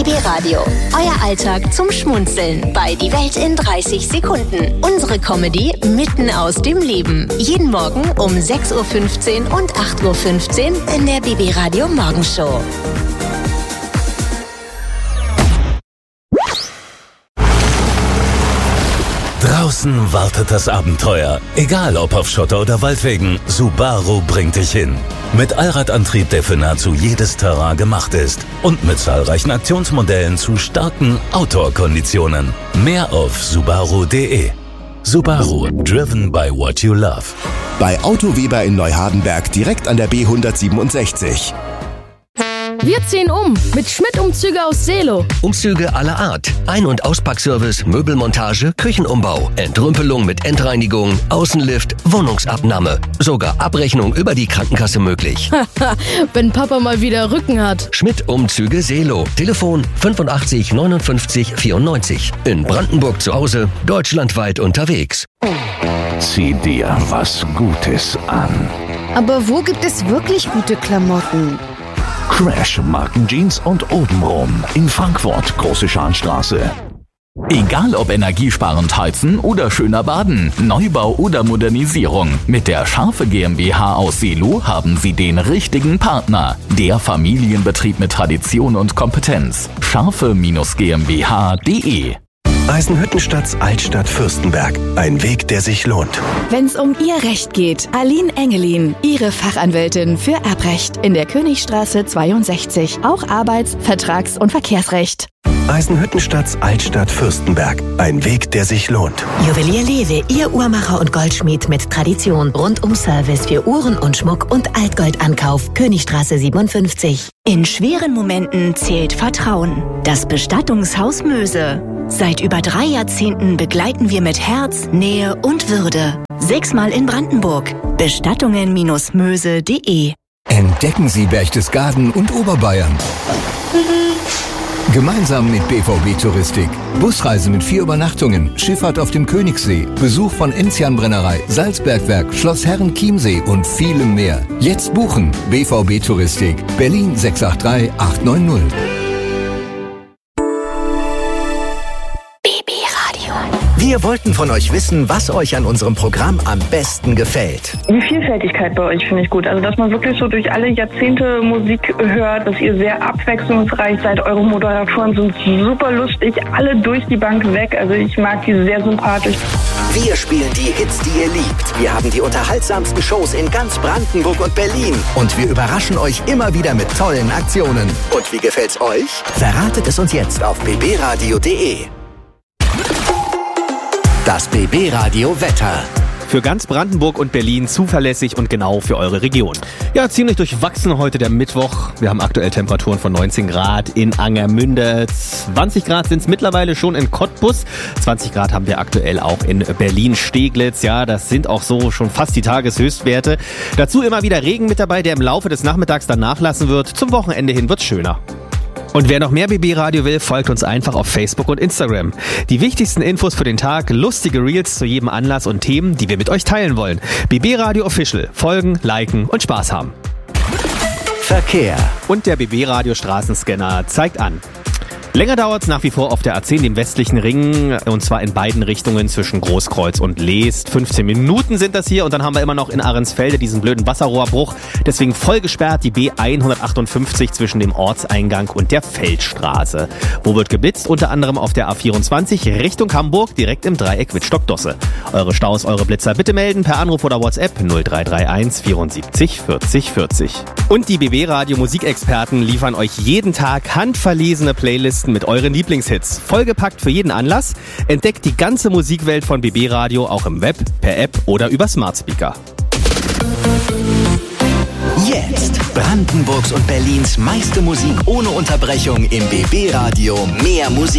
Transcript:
BB Radio. Euer Alltag zum Schmunzeln bei Die Welt in 30 Sekunden. Unsere Comedy mitten aus dem Leben. Jeden Morgen um 6.15 Uhr und 8.15 Uhr in der BB Radio Morgenshow. Draußen wartet das Abenteuer. Egal ob auf Schotter oder Waldwegen, Subaru bringt dich hin. Mit Allradantrieb, der für nahezu jedes Terrain gemacht ist. Und mit zahlreichen Aktionsmodellen zu starken Outdoor-Konditionen. Mehr auf subaru.de. Subaru, driven by what you love. Bei Auto Weber in Neuhardenberg, direkt an der B167. Wir ziehen um mit Schmidt-Umzüge aus Seelow. Umzüge aller Art. Ein- und Auspackservice, Möbelmontage, Küchenumbau, Entrümpelung mit Endreinigung, Außenlift, Wohnungsabnahme. Sogar Abrechnung über die Krankenkasse möglich. Wenn Papa mal wieder Rücken hat. Schmidt-Umzüge Seelow. Telefon 85 59 94. In Brandenburg zu Hause, deutschlandweit unterwegs. Zieh dir was Gutes an. Aber wo gibt es wirklich gute Klamotten? Crash Markenjeans und obenrum in Frankfurt, Große Scharnstraße. Egal ob energiesparend heizen oder schöner baden, Neubau oder Modernisierung, mit der Scharfe GmbH aus Seelow haben Sie den richtigen Partner. Der Familienbetrieb mit Tradition und Kompetenz. Scharfe-GmbH.de. Eisenhüttenstadt Altstadt Fürstenberg. Ein Weg, der sich lohnt. Wenn's um Ihr Recht geht, Aline Engelin, Ihre Fachanwältin für Erbrecht in der Königstraße 62. Auch Arbeits-, Vertrags- und Verkehrsrecht. Eisenhüttenstadt Altstadt Fürstenberg. Ein Weg, der sich lohnt. Juwelier Lewe, Ihr Uhrmacher und Goldschmied mit Tradition. Rundum Service für Uhren und Schmuck und Altgoldankauf. Königstraße 57. In schweren Momenten zählt Vertrauen. Das Bestattungshaus Möse. Seit über 3 Jahrzehnten begleiten wir mit Herz, Nähe und Würde. 6-mal in Brandenburg. Bestattungen-möse.de. Entdecken Sie Berchtesgaden und Oberbayern. Gemeinsam mit BVB Touristik. Busreise mit 4 Übernachtungen, Schifffahrt auf dem Königssee, Besuch von Enzian-Brennerei, Salzbergwerk, Schloss Herren-Chiemsee und vielem mehr. Jetzt buchen. BVB Touristik. Berlin 683 890. Wir wollten von euch wissen, was euch an unserem Programm am besten gefällt. Die Vielfältigkeit bei euch finde ich gut. Also, dass man wirklich so durch alle Jahrzehnte Musik hört, dass ihr sehr abwechslungsreich seid. Eure Moderatoren sind super lustig, alle durch die Bank weg. Also, ich mag die sehr sympathisch. Wir spielen die Hits, die ihr liebt. Wir haben die unterhaltsamsten Shows in ganz Brandenburg und Berlin. Und wir überraschen euch immer wieder mit tollen Aktionen. Und wie gefällt's euch? Verratet es uns jetzt auf bbradio.de. Das BB Radio Wetter. Für ganz Brandenburg und Berlin zuverlässig und genau für eure Region. Ja, ziemlich durchwachsen heute der Mittwoch. Wir haben aktuell Temperaturen von 19 Grad in Angermünde. 20 Grad sind es mittlerweile schon in Cottbus. 20 Grad haben wir aktuell auch in Berlin-Steglitz. Ja, das sind auch so schon fast die Tageshöchstwerte. Dazu immer wieder Regen mit dabei, der im Laufe des Nachmittags dann nachlassen wird. Zum Wochenende hin wird's schöner. Und wer noch mehr BB Radio will, folgt uns einfach auf Facebook und Instagram. Die wichtigsten Infos für den Tag, lustige Reels zu jedem Anlass und Themen, die wir mit euch teilen wollen. BB Radio Official. Folgen, liken und Spaß haben. Verkehr. Und der BB Radio Straßenscanner zeigt an. Länger dauert's nach wie vor auf der A10, dem westlichen Ring, und zwar in beiden Richtungen zwischen Großkreuz und Leest. 15 Minuten sind das hier und dann haben wir immer noch in Ahrensfelde diesen blöden Wasserrohrbruch. Deswegen voll gesperrt die B158 zwischen dem Ortseingang und der Feldstraße. Wo wird geblitzt? Unter anderem auf der A24 Richtung Hamburg, direkt im Dreieck Wittstock-Dosse. Eure Staus, eure Blitzer bitte melden per Anruf oder WhatsApp 0331 74 40 40. Und die BB Radio Musikexperten liefern euch jeden Tag handverlesene Playlisten mit euren Lieblingshits. Vollgepackt für jeden Anlass. Entdeckt die ganze Musikwelt von BB Radio auch im Web, per App oder über Smart Speaker. Jetzt Brandenburgs und Berlins meiste Musik ohne Unterbrechung im BB Radio. Mehr Musik.